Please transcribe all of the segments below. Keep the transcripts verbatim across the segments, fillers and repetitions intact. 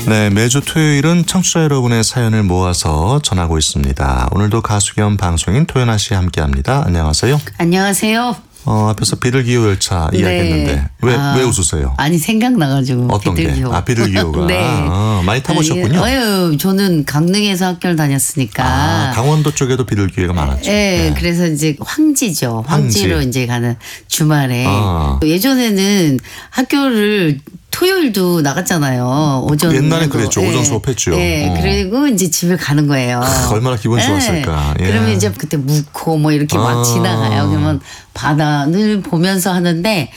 네, 매주 토요일은 청취자 여러분의 사연을 모아서 전하고 있습니다. 오늘도 가수 겸 방송인 토연아 씨 함께합니다. 안녕하세요. 안녕하세요. 어, 앞에서 비둘기호 열차 네. 이야기했는데 왜, 아, 왜 웃으세요? 아니 생각나가지고. 어떤 비둘기호. 게? 아, 비둘기호가. 네. 아, 많이 타보셨군요. 아, 유 저는 강릉에서 학교를 다녔으니까. 아, 강원도 쪽에도 비둘기호가 많았죠. 네, 네. 그래서 이제 황지죠. 황지로 황지. 이제 가는 주말에. 아. 예전에는 학교를 토요일도 나갔잖아요. 오전. 옛날에 그랬죠. 오전 수업했죠. 네. 어. 그리고 이제 집에 가는 거예요. 아, 얼마나 기분 좋았을까. 예. 그러면 이제 그때 묵호 뭐 이렇게 막 아. 지나가요. 그러면 바다를 보면서 하는데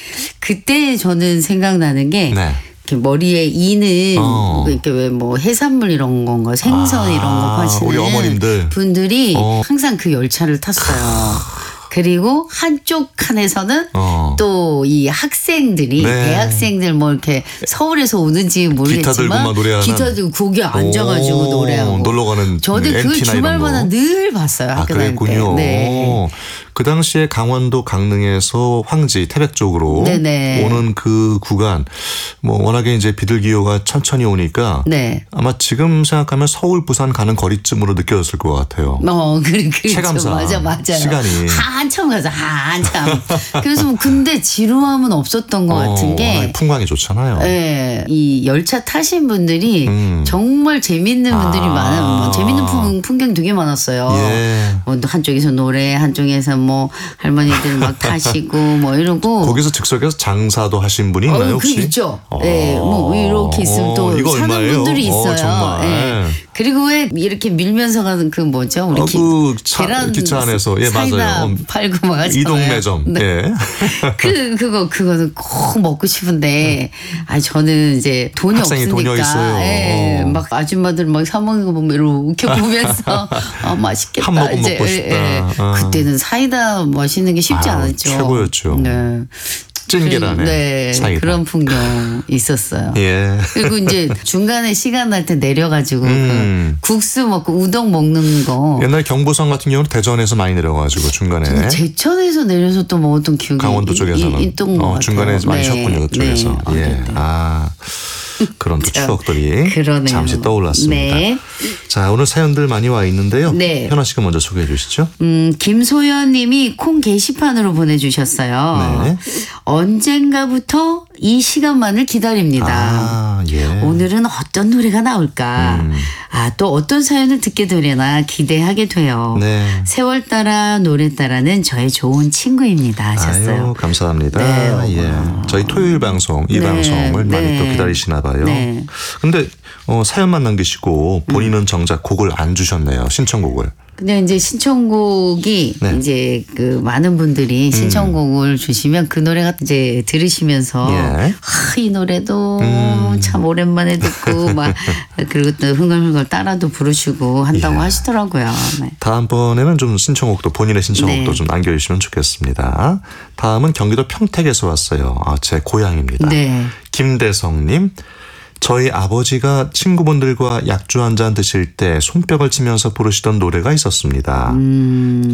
그때 저는 생각나는 게 네. 이렇게 머리에 이는 어. 이렇게 왜 뭐 해산물 이런 건가 생선 아, 이런 거 파시는 우리 어머님들. 분들이 어. 항상 그 열차를 탔어요. 그리고 한쪽 칸에서는 어. 또 이 학생들이 네. 대학생들 뭐 이렇게 서울에서 오는지 모르겠지만 기타 들고 막 노래하는. 기타 들고 거기 앉아가지고 오, 노래하고 놀러 가는 저는 그 엠티나 이런 주말마다 거. 늘 봤어요. 아, 학교 다닐 때. 그랬군요. 네. 그 당시에 강원도 강릉에서 황지 태백 쪽으로 네네. 오는 그 구간 뭐 워낙에 이제 비둘기호가 천천히 오니까 네. 아마 지금 생각하면 서울 부산 가는 거리쯤으로 느껴졌을 것 같아요. 어, 그래, 그렇죠. 체감상 맞아, 맞아요. 시간이. 한참 가서 한참. 그래서 뭐 근데 지루함은 없었던 것 같은 어, 게. 풍광이 좋잖아요. 네, 이 열차 타신 분들이 음. 정말 재밌는 분들이 아. 많아요. 뭐 재밌는 풍, 풍경 되게 많았어요. 예. 뭐 한쪽에서 노래, 한쪽에서 뭐 할머니들 막 타시고 뭐 이러고. 거기서 즉석에서 장사도 하신 분이 있나요 어, 혹시? 그 있죠. 어. 네, 뭐 이렇게 있으면 또 어, 이거 사는 얼마예요? 분들이 있어요. 어, 정말. 네. 그리고 왜 이렇게 밀면서 가는 그 뭐죠? 우리 어, 기, 그 차- 계란 기차 안에서. 예, 사이다 맞아요. 어, 팔고 막 하잖아요. 이동 매점. 네. 예. 그 그거 그거는 꼭 먹고 싶은데 아 저는 이제 돈이 학생이 없으니까 돈이 있어요. 예, 어. 막 아줌마들 막 사 먹는 거 보면 이러고 웃겨 보면서 아 맛있겠다. 한 모금 이제 먹고 싶다. 아. 그때는 사이다 마시는 게 쉽지 아유, 않았죠. 최고였죠. 네. 찐 계란에 네, 사이다. 그런 풍경 있었어요. 예. 그리고 이제 중간에 시간 날 때 내려가지고 음. 그 국수 먹고 우동 먹는 거. 옛날 경보선 같은 경우는 대전에서 많이 내려가지고 중간에 제천에서 내려서 또 먹었던 기억이 강원도 쪽에서는 이- 있던 것 어, 같아요. 중간에 많이 네. 쉬었군요. 그쪽에서. 네. 예. 네. 아. 그런 또 추억들이 그러네요. 잠시 떠올랐습니다. 네. 자, 오늘 사연들 많이 와 있는데요. 네. 현아 씨가 먼저 소개해 주시죠. 음, 김소연 님이 콩 게시판으로 보내주셨어요. 네. 언젠가부터 이 시간만을 기다립니다. 아, 예. 오늘은 어떤 노래가 나올까? 음. 아, 또 어떤 사연을 듣게 되려나 기대하게 돼요. 네. 세월 따라 노래 따라는 저의 좋은 친구입니다 하셨어요. 아유, 감사합니다. 네. 예. 저희 토요일 방송, 이 네. 방송을 많이 네. 또 기다리시나 봐요. 네. 근데 어, 사연만 남기시고 본인은 정작 곡을 안 주셨네요. 신청곡을. 근데 이제 신청곡이 네. 이제 그 많은 분들이 신청곡을 주시면 그 노래가 이제 들으시면서 예. 아, 이 노래도 음. 참 오랜만에 듣고 막 그리고 또 흥얼흥얼 따라도 부르시고 한다고 예. 하시더라고요. 네. 다음번에는 좀 신청곡도 본인의 신청곡도 네. 좀 남겨주시면 좋겠습니다. 다음은 경기도 평택에서 왔어요. 아, 제 고향입니다. 네. 김대성님. 저희 아버지가 친구분들과 약주 한 잔 드실 때 손뼉을 치면서 부르시던 노래가 있었습니다. 음.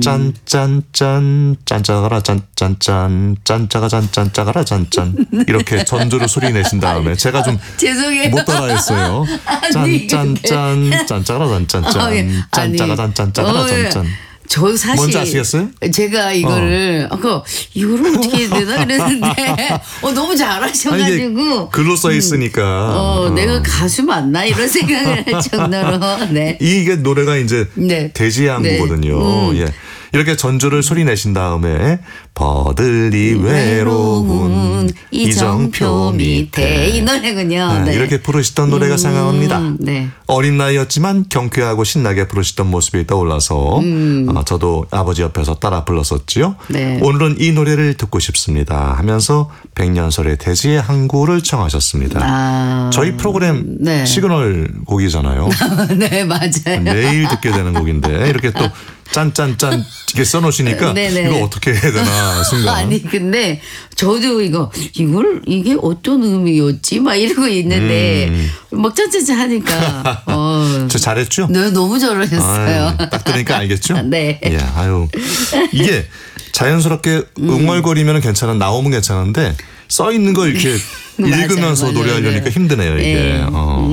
짠짠짠 짠짜가라 짠짠짠 짠짜가 짠짠짜가라 짠짠 이렇게 전주로 소리 내신 다음에 제가 좀 죄송해요. 못 따라했어요. 아니, 짠짠짠 짠짜가라 짠짠짠 아, 예. 아니. 짠짜가 짠짠짜가라 어, 예. 짠짠. 저 사실 뭔지 아시겠어요? 제가 이거를 아까 이거를 어떻게 해야 되나 그랬는데 어, 너무 아니, 이게 잘하셔가지고 글로 써 있으니까 어, 어. 내가 가수 맞나 이런 생각을 할 정도로 네. 이게 노래가 이제 네. 돼지의 항구거든요. 네. 음. 예. 이렇게 전주를 소리 내신 다음에 버들이 외로운 이정표 밑에 이 노래군요. 네, 네. 이렇게 부르시던 노래가 생각납니다. 음, 네. 어린 나이였지만 경쾌하고 신나게 부르시던 모습이 떠올라서 어, 저도 아버지 옆에서 따라 불렀었지요. 음. 네. 오늘은 이 노래를 듣고 싶습니다 하면서 백년설의 돼지의 항구를 청하셨습니다. 아, 저희 프로그램 네. 시그널 곡이잖아요. 네 맞아요. 매일 듣게 되는 곡인데 이렇게 또 짠짠짠 이렇게 써놓으시니까 네네. 이거 어떻게 해야 되나 순간. 아니 근데 저도 이거 이걸 이게 어떤 의미였지 막 이러고 있는데 음. 막 짠짠짠 하니까 어, 저 잘했죠? 네 너무 잘하셨어요. 아유, 딱 들으니까 알겠죠? 네. 예, 아유 이게 자연스럽게 웅얼거리면 괜찮아 나오면 괜찮은데 써 있는 걸 이렇게 맞아요, 읽으면서 맞아요. 노래하려니까 네. 힘드네요 이게. 네. 어. 아.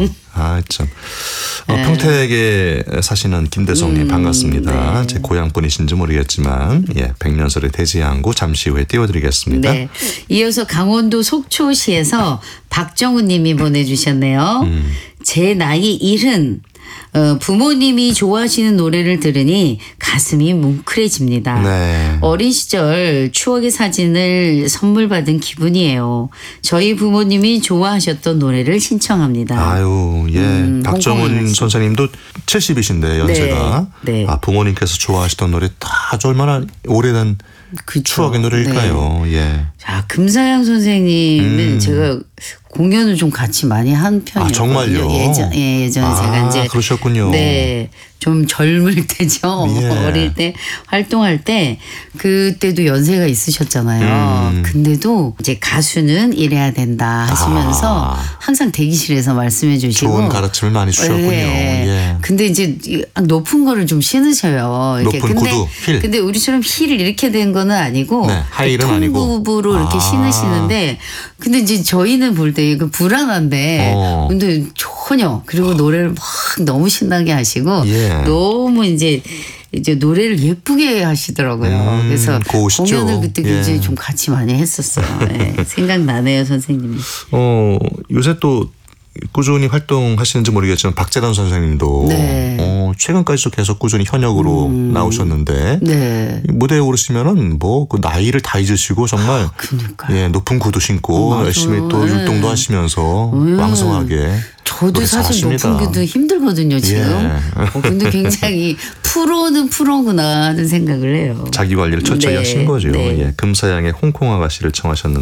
아, 참. 어, 평택에 사시는 김대성님 음, 반갑습니다. 네. 제 고향분이신지 모르겠지만 예, 백년설의 대지양구 잠시 후에 띄워드리겠습니다. 네. 이어서 강원도 속초시에서 박정우 님이 보내주셨네요. 음. 제 나이 일흔. 어, 부모님이 좋아하시는 노래를 들으니 가슴이 뭉클해집니다. 네. 어린 시절 추억의 사진을 선물 받은 기분이에요. 저희 부모님이 좋아하셨던 노래를 신청합니다. 아유, 예. 음, 박정훈 홍콩에 선생님도 칠십이신데 연세가. 네, 네. 아, 부모님께서 좋아하시던 노래 아주 얼마나 오래된 그쵸. 추억의 노래일까요? 예. 자, 금사양 선생님은 음. 제가 공연을 좀 같이 많이 한 편이에요. 아, 정말요? 예전, 예, 예전에 아, 제가 이제. 그러셨군요. 네. 좀 젊을 때죠. 예. 어릴 때 활동할 때 그때도 연세가 있으셨잖아요. 음. 근데도 이제 가수는 이래야 된다 하시면서 아. 항상 대기실에서 말씀해 주시고 좋은 가르침을 많이 주셨군요. 예. 예. 근데 이제 이 높은 거를 좀 신으셔요. 이렇게. 높은 근데, 구두, 힐. 근데 우리처럼 힐 이렇게 된 거는 아니고 네, 하이힐은 아니고. 통굽으로 이렇게 아. 신으시는데 근데 이제 저희는 볼 때 이거 불안한데 어. 근데 전혀 그리고 노래를 막 너무 신나게 하시고 예. 너무 이제 이제 노래를 예쁘게 하시더라고요. 음, 그래서 고우시죠? 공연을 그때 예. 굉장히 좀 같이 많이 했었어요. 예. 생각나네요, 선생님이. 어, 요새 또 꾸준히 활동하시는지 모르겠지만 박재단 선생님도 네. 어, 최근까지도 계속 꾸준히 현역으로 나오셨는데 네. 무대에 오르시면은 뭐 그 나이를 다 잊으시고 정말 그러니까요. 예, 높은 구두 신고 어, 맞아요. 열심히 또 예. 율동도 하시면서 왕성하게 저도 노래 사실 잘하십니다. 높은 게도 힘들거든요, 지금. 예. 어, 근데 굉장히 프로는 프로구나 하는 생각을 해요. 자기 관리를 철저히 네, 하신 거죠. 네. 예, 금사양의 홍콩 아가씨를 청하셨는데